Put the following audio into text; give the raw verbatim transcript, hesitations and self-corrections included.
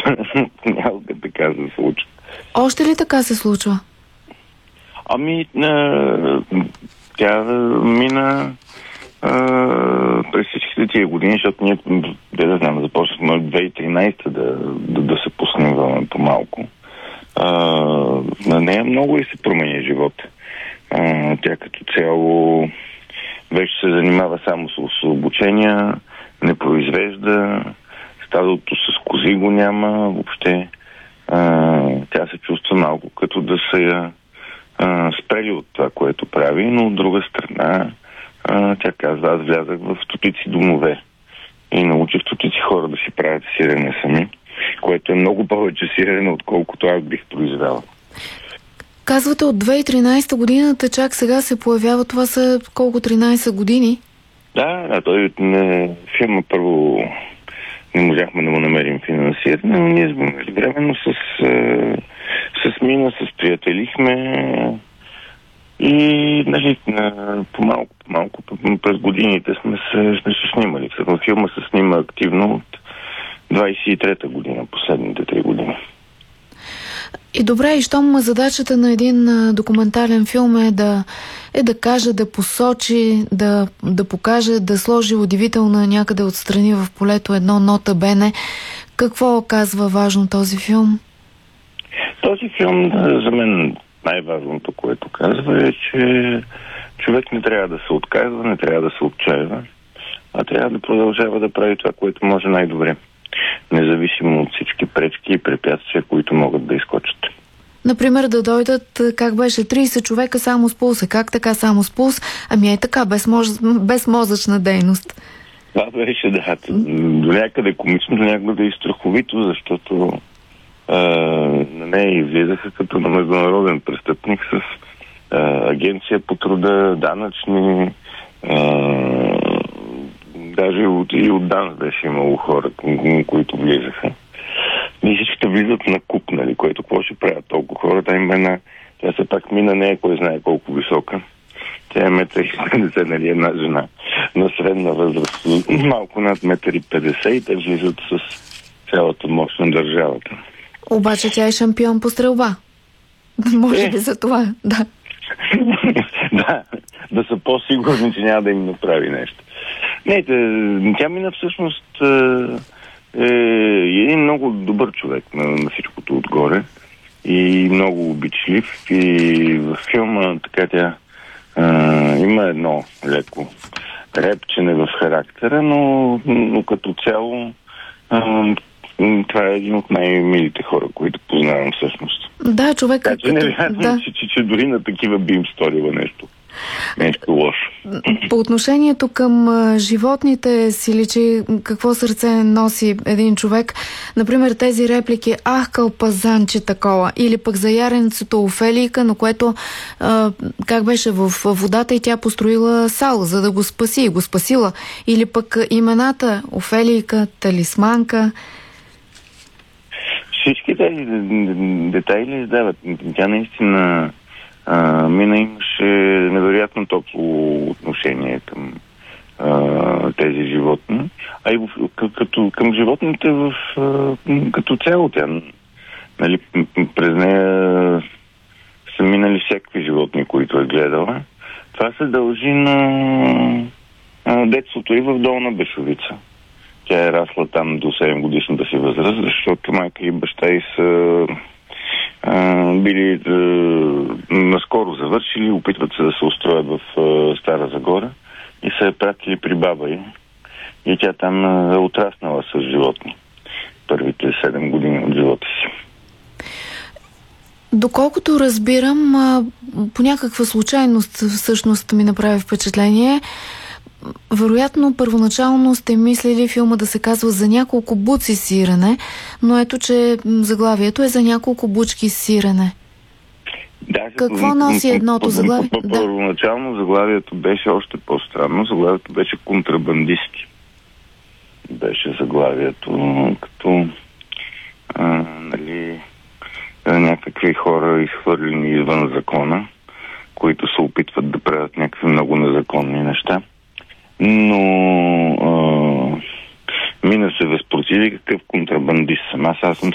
Понякога така се случва. Още ли така се случва? Ами, а, тя мина а, през всичките тия години, защото ние, да, да знам, започнахме две хиляди и тринадесета да, да, да се поснимваме по-малко. А, на нея много и се промени живот. А, тя като цяло вече се занимава само с обучения, не произвежда, стадото с кози го няма, въобще а, тя се чувства малко като да се я а, спрели от това, което прави, но от друга страна а, тя казва, аз влязах в стотици домове и научих стотици хора да си правят сирене сами, което е много повече сирене, отколкото аз бих произвела. Казвате от две хиляди и тринадесета годината, чак сега се появява, това са колко, тринадесет години? Да, да, той не, фирма първо не можахме да му намерим финансиране, но ние временно с, с Мина се сприятелихме и нали, по-малко, по-малко през годините сме се, сме се снимали. Филма се снима активно от двадесет и трета година, последните три години. И добре, и щом задачата на един документален филм е да, е да каже, да посочи, да, да покаже, да сложи удивително някъде отстрани в полето едно нота бене, какво казва важно този филм? Този филм за мен най-важното, което казва е, че човек не трябва да се отказва, не трябва да се отчаива, а трябва да продължава да прави това, което може най-добре. Независимо от всички пречки и препятствия, които могат да изкочат. Например, да дойдат, как беше, тридесет човека само с пулса. Как така само с пулс? Ами е така, без, моз... без мозъчна дейност. Това беше, да, до някъде комично, до някъде и страховито, защото а, на нея излизаха като на международен престъпник с а, агенция по труда, данъчни, а, даже от, и от ДАНС беше имало хора, които влизаха. И всичките влизат на куп, нали, което какво ще правят толкова хора. Та има една, тя се пак мина, не е кой знае колко висока. Тя е метър и седемдесет, нали, една жена на средна възраст, малко над метър и петдесет и те влизат с цялата мощ на държавата. Обаче тя е шампион по стрелба. Може би за това, да. Да, да са по-сигурни, че няма да им направи нещо. Не, тя мина всъщност е един много добър човек на, на всичкото отгоре и много обичлив и във филма така тя а, има едно леко репчене в характера, но, но като цяло а, това е един от най-милите хора, които познавам всъщност. Да, човек... Така че не вярвам, да. че, че, че дори на такива би им сторила нещо. Нещо лошо. По отношението към а, животните си личи какво сърце носи един човек. Например, тези реплики "Ах, кълпазанче такова", или пък за яренцето Офелийка, на което а, как беше в водата и тя построила сал, за да го спаси и го спасила. Или пък имената Офелийка, Талисманка. Всички тези детайли издават. Тя наистина а, Мина имаше невероятно топло отношение към а, тези животни. А и в, като, към животните в, а, като цяло тя, нали, през нея са минали всякакви животни, които е гледала. Това се дължи на, на детството и в Долна Бешовица. Тя е расла там до седем годишната си възраст, защото майка и баща й са а, били а, наскоро завършили, опитват се да се устроят в а, Стара Загора и са я пратили при баба й. И тя там е отраснала с животни първите седем години от живота си. Доколкото разбирам, по някаква случайност всъщност ми направи впечатление. Вероятно, първоначално сте мислили филма да се казва "За няколко буци сирене", но ето, че заглавието е "За няколко бучки сирене". Да, какво носи едното заглавие? Първоначално да. Заглавието беше още по-странно. Заглавието беше "Контрабандисти". Беше заглавието, като а, нали, някакви хора изхвърлени извън закона, които се опитват да правят някакви много незаконни неща. Но а, Мина се възпротиви, какъв контрабандист съм. Аз, аз съм